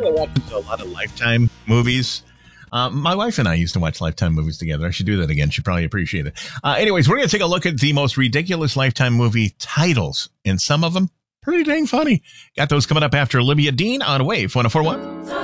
I watch a lot of Lifetime movies. My wife and I used to watch Lifetime movies together. I should do that again. She'd probably appreciate it. Anyways, we're going to take a look at the most ridiculous Lifetime movie titles, and some of them pretty dang funny. Got those coming up after Olivia Dean on Wave 104.1.